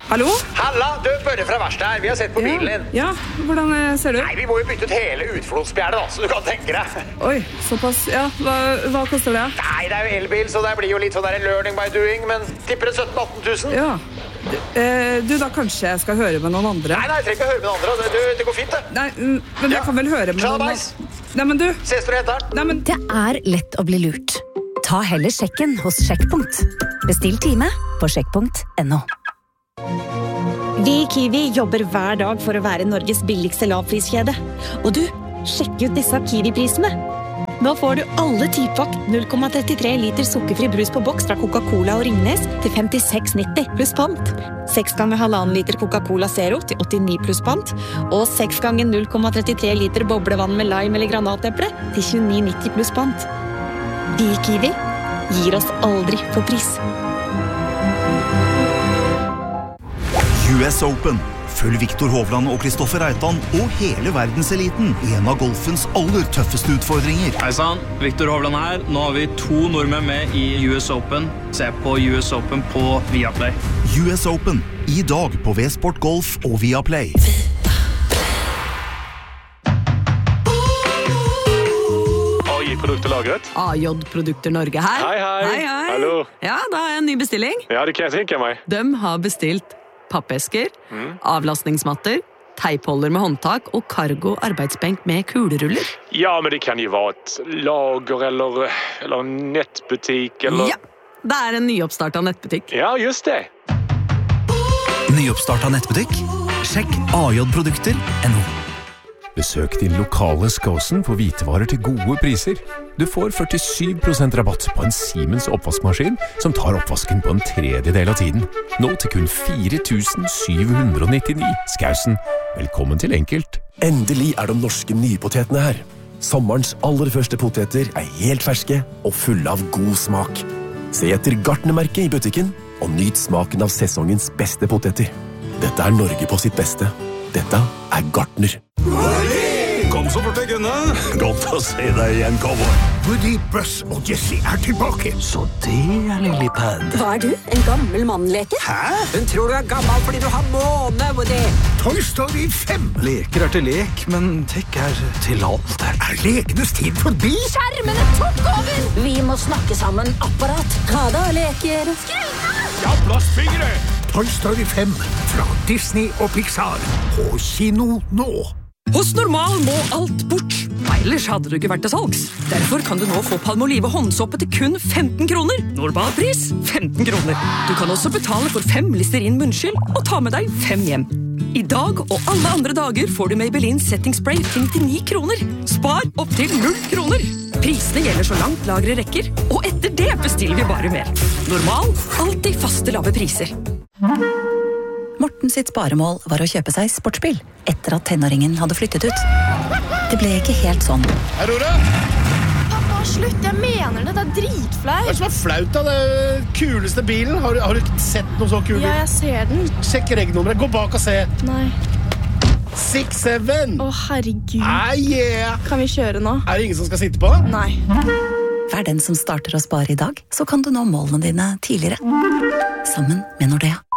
Hallo? Halla, du, Børre fra verkstedet her. Vi har sett på bilen din. Ja, hvordan ser du? Nei, vi må jo bytte ut hele utflodspjernet da, så du kan tenke deg. Oi, såpass. Ja, hva koster det? Nei, det er jo elbil, så det blir jo litt sånn der learning by doing, men tipper det 17-18 000. Ja. Du, da kanskje jeg skal høre med noen andre? Nei, jeg trenger ikke høre med noen andre. Det går fint, det. Nei, men jeg kan vel høre med noen andre. Nei, men du. Ses du heter? Nei, men... Det er lett å bli lurt. Ta heller sjekken hos Sjekkpunkt. Bestill time på sjekkpunkt.no. Vi i Kiwi jobber hver dag for å være Norges billigste lavpriskjede. Og du, sjekk ut disse Kiwi-prisene. Nå får du alle 10-pakk 0,33 liter sukkerfri brus på boks fra Coca-Cola og Ringnes til 56,90 pluss pant. 6 ganger 1,5 liter Coca-Cola Zero til 89 pluss pant. Og 6 ganger 0,33 liter boblevann med lime eller granateple til 29,90 pluss pant. Vi i Kiwi gir oss aldri på pris. US Open. Følg Viktor Hovland og Kristoffer Reitan og hele verdenseliten i en av golfens aller tøffeste utfordringer. Hei sann, Viktor Hovland her. Nå har vi 2 nordmenn med i US Open. Se på US Open på Viaplay. US Open. I dag på V-Sport Golf og Viaplay. AJ-produkter lagret. AJ-produkter Norge her. Hei, hei. Hei. Hallo. Ja, da har jeg en ny bestilling. Ja, det kan jeg tenke meg. De har bestilt pappesker, avlastningsmatter, teipholder med håndtak og cargo arbeidsbenk med kuleruller. Ja, men det kan jo være et lager eller nettbutikk eller... Ja, det er en nyoppstartet nettbutikk. Ja, just det. Nyoppstartet nettbutikk? Sjekk AJ-produkter.no. Besøk din lokale Skåsen for hvitevarer til gode priser. Du får 47% rabatt på en Siemens oppvaskmaskin som tar oppvasken på en tredjedel av tiden. Nå til kun 4.799. Skåsen, velkommen til enkelt. Endelig er de norske nypotetene her. Sommerens aller første poteter er helt ferske og fulle av god smak. Se etter Gartnermerket i butikken og nyt smaken av sesongens beste poteter. Dette er Norge på sitt beste. Dette er Gartner. Kom så fort jeg kunne. Godt å se deg igjen, cowboy. Woody, Buzz og Jessie er tilbake. Så det er Lillipad. Hva er du? En gammel mannleke? Hæ? Hun tror du er gammel fordi du har måne, Woody. Toy Story 5. Leker er til lek, men tech er til alt. Er lekenes tid forbi? Skjermene tok over! Vi må snakke sammen, apparat. Ha da, leker. Ja, plastfingre. Toy Story 5 fra Disney og Pixar. På kino nå. Hos Normal må alt bort. Ellers hadde du ikke vært til salgs. Derfor kan du nå få Palmolive håndsåpe til kun 15 kroner. Normalpris 15 kroner. Du kan også betale for 5 Listerin munnskyld og ta med deg 5 hjem. I dag og alle andre dager får du Maybelline Setting Spray til 99 kroner. Spar opp til 0 kroner. Prisene gjelder så langt lageret rekker, og etter det bestiller vi bare mer. Normal, alltid faste lave priser. Morten sitt sparemål var å kjøpe seg sportsbil etter at tenåringen hadde flyttet ut. Det ble ikke helt sånn. Aurora! Pappa, slutt, jeg mener det, det er dritflaut. Hva er det som er flaut da? Det er kuleste bilen. Har du ikke sett noe så kul? Ja, jeg ser den. Sjekk regnummeret, gå bak og se. Nei. 6-7. Å, herregud. Yeah. Kan vi kjøre nå? Er det ingen som skal sitte på? Nei. Vær den som starter å spare i dag, så kan du nå målene dine tidligere. Sammen med Nordea.